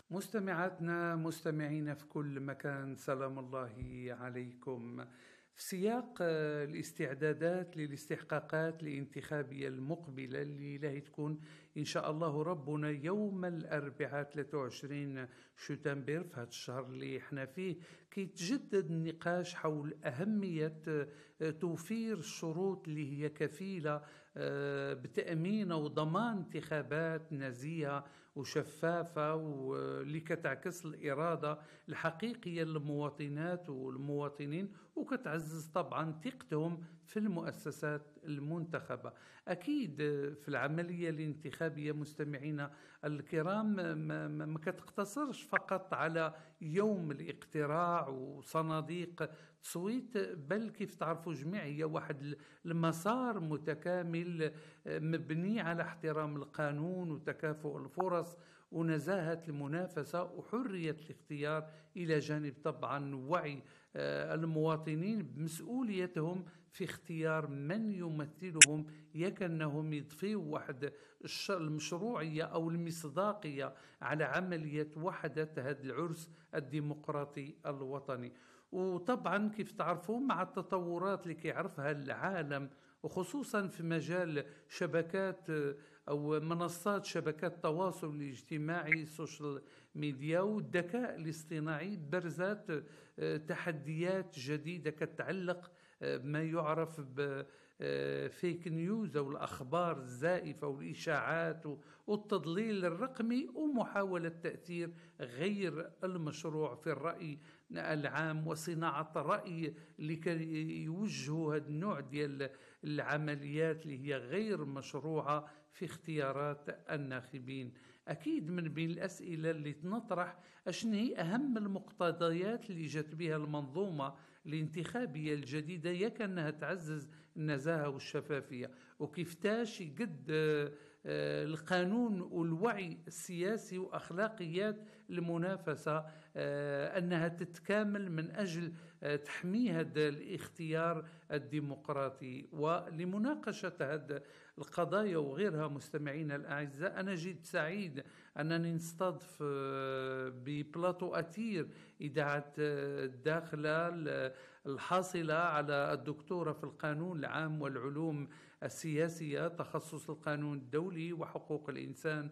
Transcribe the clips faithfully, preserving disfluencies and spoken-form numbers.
مستمعاتنا مستمعين في كل مكان، سلام الله عليكم. في سياق آه، الاستعدادات للاستحقاقات الانتخابية المقبلة اللي راهي تكون إن شاء الله ربنا يوم الأربعاء ثلاثة وعشرين شتنبر في هذا الشهر اللي احنا فيه، كي يتجدد النقاش حول أهمية آه، توفير الشروط اللي هي كفيلة آه، بتأمين وضمان انتخابات نزيهة وشفافة واللي كتعكس الإرادة الحقيقية للمواطنات والمواطنين، وكتعزز طبعا ثقتهم في المؤسسات المنتخبة. أكيد في العملية الانتخابية مستمعينا الكرام ما, ما, ما كتقتصرش فقط على يوم الاقتراع وصناديق تصويت، بل كيف تعرفوا جميع هي واحد المسار متكامل مبني على احترام القانون وتكافؤ الفرص ونزاهة المنافسة وحرية الاختيار، إلى جانب طبعا وعي المواطنين بمسؤوليتهم في اختيار من يمثلهم، يكنهم يضفيوا واحد المشروعية أو المصداقية على عملية وحدة هذا العرس الديمقراطي الوطني. وطبعا كيف تعرفون مع التطورات اللي كيعرفها العالم، وخصوصا في مجال شبكات أو منصات شبكات التواصل الاجتماعي السوشيال ميديا والذكاء الاصطناعي، برزت تحديات جديدة كتعلق بما يعرف بفيك نيوز أو الأخبار الزائفة والإشاعات والتضليل الرقمي ومحاولة تأثير غير المشروع في الرأي العام وصناعة الرأي اللي يوجهوا هذا النوع ديال العمليات اللي هي غير مشروعة في اختيارات الناخبين. أكيد من بين الأسئلة اللي تنطرح أشن هي أهم المقتضيات اللي جت بها المنظومة الانتخابية الجديدة، يك أنها تعزز النزاهة والشفافية، وكيف تاش قد القانون والوعي السياسي وأخلاقيات المنافسة أنها تتكامل من أجل تحمي هذا الاختيار الديمقراطي. ولمناقشة هذا القضايا وغيرها مستمعينا الأعزاء، أنا جد سعيد أنني نستضيف ببلاطو أثير إذاعة الداخلة الحاصلة على الدكتوراه في القانون العام والعلوم السياسية، تخصص القانون الدولي وحقوق الإنسان،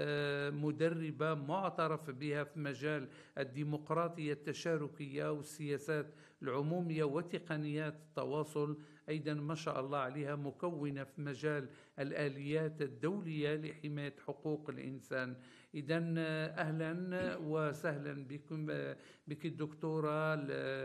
مدربة معترف بها في مجال الديمقراطية التشاركية والسياسات العمومية وتقنيات التواصل، أيضا ما شاء الله عليها مكونة في مجال الآليات الدولية لحماية حقوق الإنسان. إذن أهلا وسهلا بكم بك الدكتورة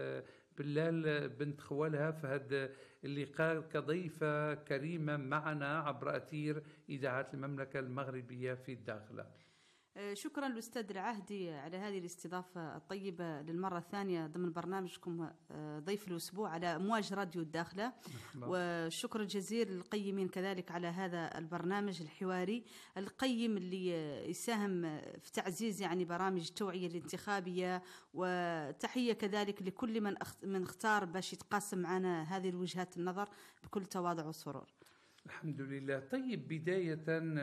بلال بنت خوالها في هذا اللقاء كضيفة كريمة معنا عبر أثير إذاعة المملكة المغربية في الداخلة. شكرا الأستاذ العهدي على هذه الاستضافة الطيبة للمرة الثانية ضمن برنامجكم ضيف الأسبوع على أمواج راديو الداخلة، والشكر الجزيل للقيمين كذلك على هذا البرنامج الحواري القيم اللي يساهم في تعزيز يعني برامج التوعية الانتخابية، وتحية كذلك لكل من من اختار باش يتقاسم معنا هذه الوجهات النظر بكل تواضع وسرور. الحمد لله. طيب بداية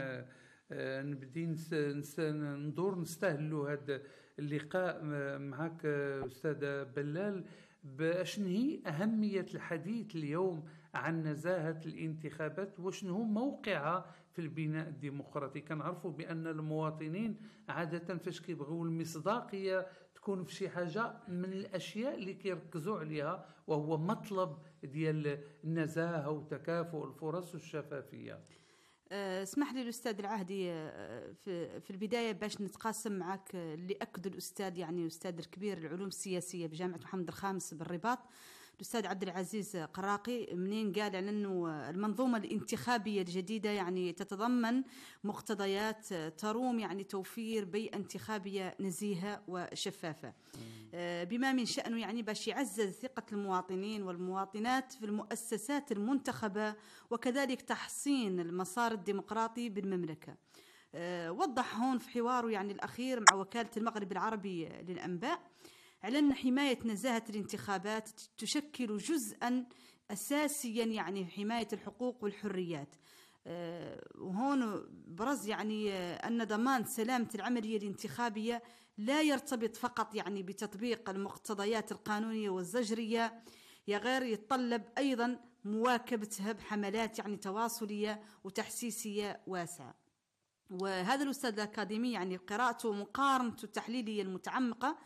نبدي ندور نستهلوا هذا اللقاء معك أستاذة بلال بأشن هي أهمية الحديث اليوم عن نزاهة الانتخابات وشن هو موقعها في البناء الديمقراطي. كنعرفوا بأن المواطنين عادة فاش كيبغيو المصداقية تكون في شي حاجة من الأشياء اللي كيركزوا عليها، وهو مطلب ديال النزاهة وتكافؤ الفرص والشفافية. اسمح لي الأستاذ العهدي في البداية باش نتقاسم معك اللي أكد الأستاذ يعني أستاذ الكبير العلوم السياسية بجامعة محمد الخامس بالرباط الأستاذ عبد العزيز قراقي، منين قال على أنه المنظومة الانتخابية الجديدة يعني تتضمن مقتضيات تروم يعني توفير بيئة انتخابية نزيهة وشفافة، بما من شأنه يعني باش يعزز ثقة المواطنين والمواطنات في المؤسسات المنتخبة، وكذلك تحسين المسار الديمقراطي بالمملكة. وضح هون في حواره يعني الأخير مع وكالة المغرب العربي للأنباء على أن حماية نزاهة الانتخابات تشكل جزءا أساسيا يعني في حماية الحقوق والحريات، وهون برز يعني أن ضمان سلامة العملية الانتخابية لا يرتبط فقط يعني بتطبيق المقتضيات القانونية والزجرية، غير يتطلب أيضا مواكبتها بحملات يعني تواصلية وتحسيسية واسعة. وهذا الأستاذ الأكاديمي يعني قراءته ومقارنته التحليلية المتعمقة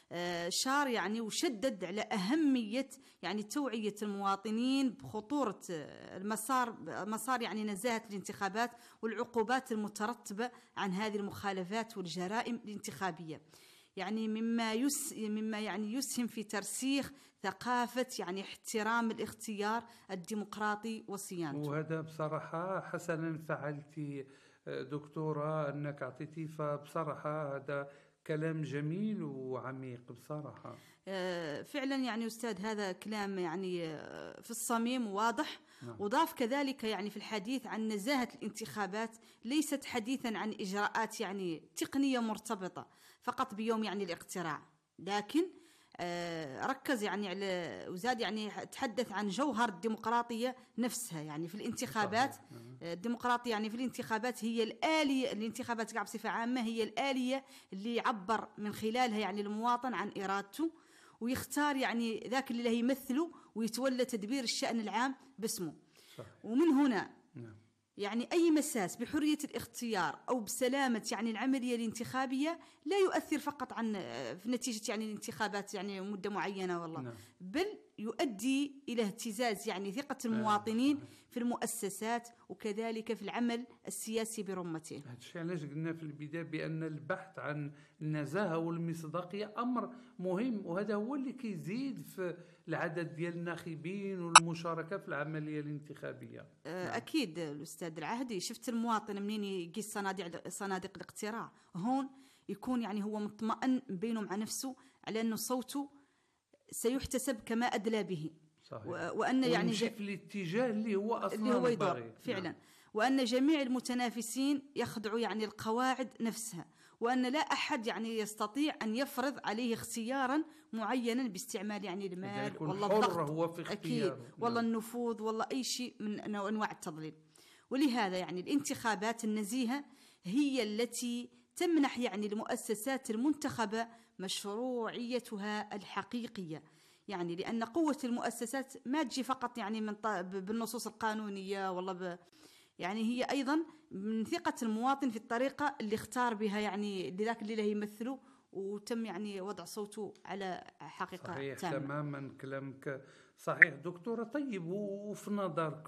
شار يعني وشدد على أهمية يعني توعية المواطنين بخطورة المسار مسار يعني نزاهة الانتخابات والعقوبات المترتبة عن هذه المخالفات والجرائم الانتخابية، يعني مما يس مما يعني يسهم في ترسيخ ثقافة يعني احترام الاختيار الديمقراطي وصيانته. وهذا بصراحة حسنا فعلتي دكتورة أنك أعطيتي، فبصراحة هذا كلام جميل وعميق بصراحة. فعلا يعني أستاذ هذا كلام يعني في الصميم واضح. نعم. وضاف كذلك يعني في الحديث عن نزاهة الانتخابات ليست حديثا عن إجراءات يعني تقنية مرتبطة فقط بيوم يعني الاقتراع، لكن ركز يعني على وزاد يعني تحدث عن جوهر الديمقراطية نفسها يعني في الانتخابات. الديمقراطية يعني في الانتخابات هي الآلية، الانتخابات بصفة عامة هي الآلية اللي يعبر من خلالها يعني المواطن عن إرادته ويختار يعني ذاك اللي له يمثله ويتولى تدبير الشأن العام باسمه. صحيح. ومن هنا يعني أي مساس بحرية الاختيار أو بسلامة يعني العملية الانتخابية لا يؤثر فقط عن في نتيجة يعني الانتخابات يعني مدة معينة والله. نعم. بل يؤدي إلى اهتزاز يعني ثقة المواطنين في المؤسسات وكذلك في العمل السياسي برمته. هذا الشيء علاش قلنا في البداية بأن البحث عن النزاهة والمصداقية أمر مهم، وهذا هو اللي كيزيد في العدد ديال الناخبين والمشاركة في العملية الانتخابية. أكيد الأستاذ العهدي، شفت المواطن منين يقيس صناديق صناديق الاقتراع هون يكون يعني هو مطمئن بينه مع نفسه على أنه صوته سيحتسب كما أدلى به. صحيح. وأن يعني ج... في الاتجاه اللي هو أصلا اللي هو يدور فعلا. نعم. وأن جميع المتنافسين يخضعوا يعني القواعد نفسها، وأن لا أحد يعني يستطيع أن يفرض عليه اختيارا معينا باستعمال يعني المال والله الضغط. هو في أكيد. نعم. والله النفوذ والله أي شيء من أنواع التضليل. ولهذا يعني الانتخابات النزيهة هي التي تمنح يعني المؤسسات المنتخبة مشروعيتها الحقيقية، يعني لأن قوة المؤسسات ما تجي فقط يعني من بالنصوص القانونية والله ب يعني هي أيضا من ثقة المواطن في الطريقة اللي اختار بها يعني لذاك اللي له يمثله وتم يعني وضع صوته على حقيقة صحيح تامة. تماما كلامك صحيح دكتورة. طيب وفي نظرك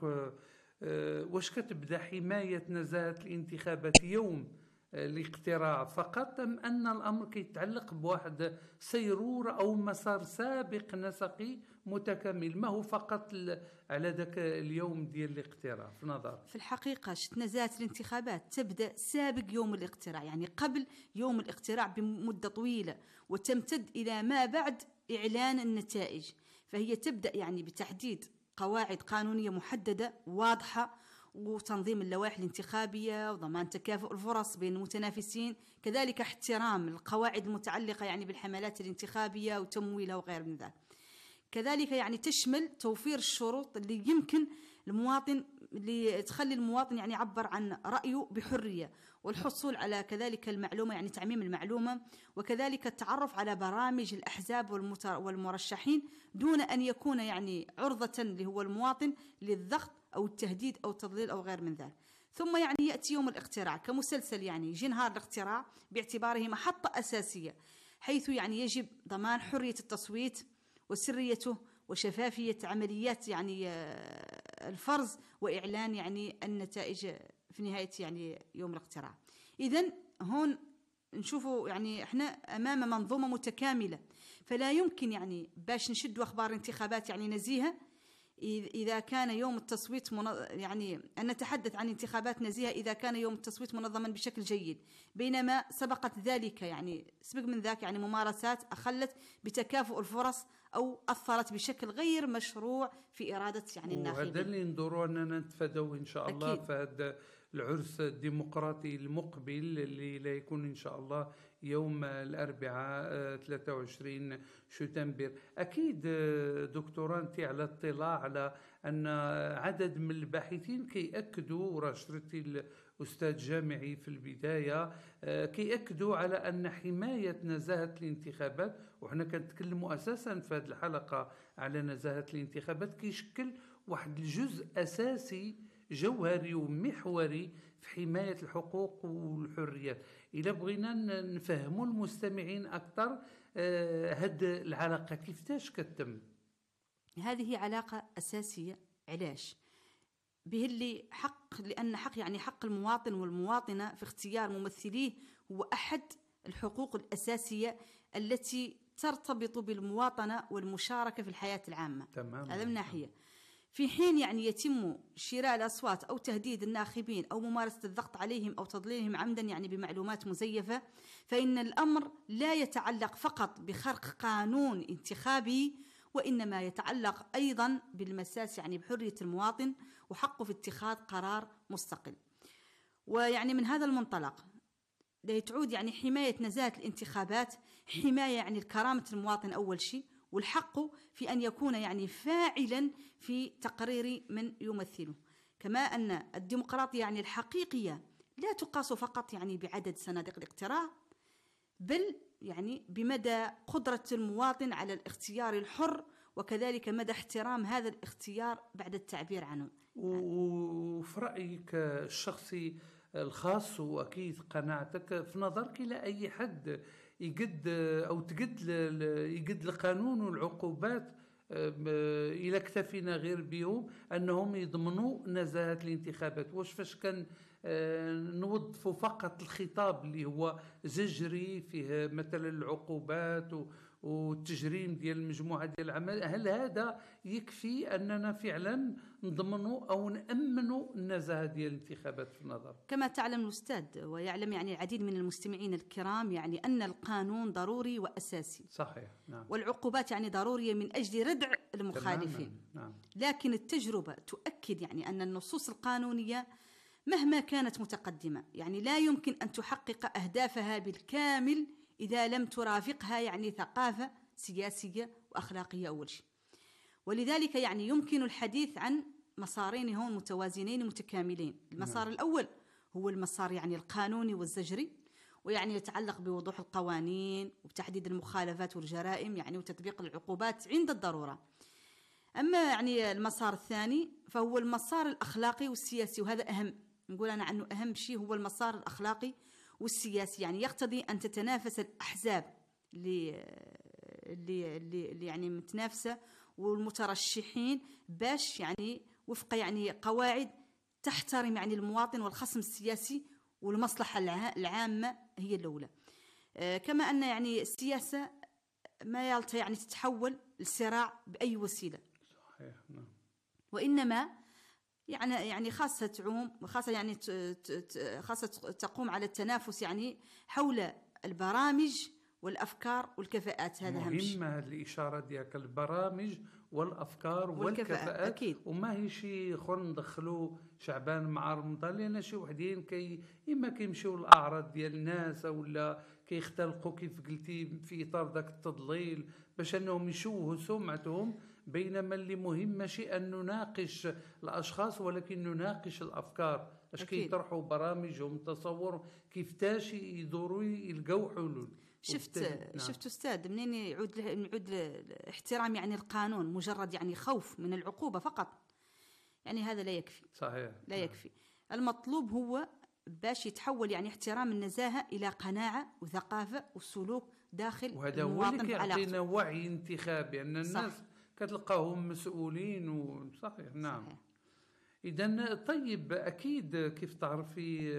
واش كتبدا حماية نزاهة الانتخابات يوم الاقتراع فقط، أم أن الأمر كيتعلق بواحد سيرورة أو مسار سابق نسقي متكامل، ما هو فقط على ذاك اليوم ديال الاقتراع في نظر؟ في الحقيقة شت نزاهة الانتخابات تبدأ سابق يوم الاقتراع، يعني قبل يوم الاقتراع بمدة طويلة وتمتد إلى ما بعد إعلان النتائج. فهي تبدأ يعني بتحديد قواعد قانونية محددة واضحة وتنظيم اللوائح الانتخابية وضمان تكافؤ الفرص بين المتنافسين، كذلك احترام القواعد المتعلقة يعني بالحملات الانتخابية وتمويلها وغير من ذلك. كذلك يعني تشمل توفير الشروط اللي يمكن المواطن اللي تخلي المواطن يعني يعبر عن رأيه بحرية، والحصول على كذلك المعلومة يعني تعميم المعلومة، وكذلك التعرف على برامج الأحزاب والمرشحين دون أن يكون يعني عرضة اللي هو المواطن للضغط أو التهديد أو التضليل أو غير من ذلك. ثم يعني يأتي يوم الاقتراع كمسلسل، يعني يجي نهار الاقتراع باعتباره محطة أساسية، حيث يعني يجب ضمان حرية التصويت وسريته وشفافية عمليات يعني الفرز وإعلان يعني النتائج في نهاية يعني يوم الاقتراع. إذن هون نشوفوا يعني احنا أمام منظومة متكاملة، فلا يمكن يعني باش نشدوا أخبار انتخابات يعني نزيهة إذا كان يوم التصويت منظ... يعني أن نتحدث عن انتخابات نزيهة إذا كان يوم التصويت منظما بشكل جيد، بينما سبقت ذلك يعني سبق من ذاك يعني ممارسات أخلت بتكافؤ الفرص أو أثرت بشكل غير مشروع في إرادة يعني الناخبين. وهذا اللي ندوروا أننا نتفادوا إن شاء الله أكيد. فهذا العرس الديمقراطي المقبل اللي لا يكون إن شاء الله يوم الأربعاء ثلاثة وعشرين شتنبر. أكيد دكتورة أنت على اطلاع على أن عدد من الباحثين كيأكدوا، وراه شريتي الأستاذ جامعي في البداية كيأكدوا على أن حماية نزاهة الانتخابات، وحنا كنتكلموا أساسا في هذه الحلقة على نزاهة الانتخابات، كيشكل واحد الجزء أساسي جوهري ومحوري في حماية الحقوق والحريات. إذا بغينا نفهموا المستمعين أكثر هاد العلاقة كيفاش كتم؟ هذه علاقة أساسية. علاش؟ به اللي حق، لأن حق يعني حق المواطن والمواطنة في اختيار ممثليه هو أحد الحقوق الأساسية التي ترتبط بالمواطنة والمشاركة في الحياة العامة. تمام. هذا من ناحية. في حين يعني يتم شراء الأصوات أو تهديد الناخبين أو ممارسة الضغط عليهم أو تضليلهم عمدا يعني بمعلومات مزيفة، فإن الأمر لا يتعلق فقط بخرق قانون انتخابي، وإنما يتعلق أيضا بالمساس يعني بحرية المواطن وحقه في اتخاذ قرار مستقل. ويعني من هذا المنطلق تعود يعني حماية نزاهة الانتخابات حماية يعني كرامة المواطن أول شيء، والحق في أن يكون يعني فاعلا في تقرير من يمثله. كما أن الديمقراطية يعني الحقيقية لا تقاس فقط يعني بعدد صناديق الاقتراع، بل يعني بمدى قدرة المواطن على الاختيار الحر، وكذلك مدى احترام هذا الاختيار بعد التعبير عنه. وفي رأيك الشخصي الخاص وأكيد قناعتك، في نظرك إلى أي حد يقد أو تقد يقد القانون والعقوبات إلى اكتفينا غير بهم أنهم يضمنوا نزاهة الانتخابات؟ واش فاش كان نوظفوا فقط الخطاب اللي هو زجري فيه مثلا العقوبات والتجريم ديال المجموعة ديال العمل، هل هذا يكفي أننا فعلا نضمنوا أو نأمنوا النزاهة ديال الانتخابات في النظر؟ كما تعلم الأستاذ ويعلم يعني العديد من المستمعين الكرام يعني أن القانون ضروري وأساسي. صحيح. نعم. والعقوبات يعني ضرورية من أجل ردع المخالفين. نعم. لكن التجربة تؤكد يعني أن النصوص القانونية مهما كانت متقدمة يعني لا يمكن أن تحقق أهدافها بالكامل إذا لم ترافقها يعني ثقافة سياسية وأخلاقية أول شيء. ولذلك يعني يمكن الحديث عن مسارين هون متوازنين متكاملين. المسار الأول هو المسار يعني القانوني والزجري، ويعني يتعلق بوضوح القوانين وبتحديد المخالفات والجرائم يعني وتطبيق العقوبات عند الضرورة. أما يعني المسار الثاني فهو المسار الأخلاقي والسياسي، وهذا أهم، نقول أنا عنه أهم شيء هو المسار الأخلاقي والسياسي. يعني يقتضي أن تتنافس الأحزاب اللي اللي اللي يعني متنافسة والمترشحين باش يعني وفق يعني قواعد تحترم يعني المواطن والخصم السياسي والمصلحة العامة هي الأولى. كما أن يعني السياسة ما يلتا يعني تتحول لصراع بأي وسيلة. صحيح. نعم. وإنما يعني يعني خاصة تعوم خاصة يعني خاصة تقوم على التنافس يعني حول البرامج والأفكار والكفاءات. هذا أهم شيء. مهمة هذه الإشارة ديالك، البرامج والأفكار والكفاءات, أكيد. وما هي شي اخر ندخلوا شعبان مع رمضان، لأن شي وحدين كي إما كيمشيو الأعراض ديال الناس ولا كيختلقوا كيف قلتي في إطار ذاك التضليل باش أنهم يشوهوا سمعتهم، بينما اللي مهم ماشي أن نناقش الأشخاص ولكن نناقش الأفكار. اش كيطرحوا برامجهم، تصور كيفتاش يدوروا يلقاو حلول. شفت نعم. شفت أستاذ منين يعود يعود احترام يعني القانون مجرد يعني خوف من العقوبة فقط، يعني هذا لا يكفي. صحيح. لا يكفي. المطلوب هو باش يتحول يعني احترام النزاهة إلى قناعة وثقافة وسلوك داخل وهذا المواطن. هو اللي كيعطينا وعي انتخابي، أن الناس صح. كتلقاهم مسؤولين و... صحيح. نعم. صحيح. إذن طيب أكيد كيف تعرفي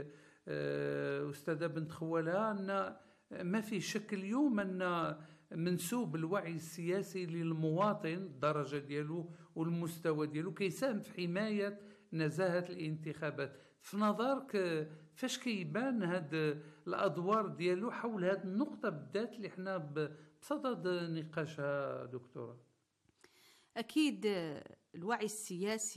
أستاذة بنت خوالة أن ما في شك اليوم أن منسوب الوعي السياسي للمواطن الدرجة ديالو والمستوى ديالو كيساهم في حماية نزاهة الانتخابات. في نظرك فاش كيبان هاد الأدوار ديالو حول هاد النقطة بالذات اللي حنا بصدد نقاشها دكتورة؟ أكيد الوعي السياسي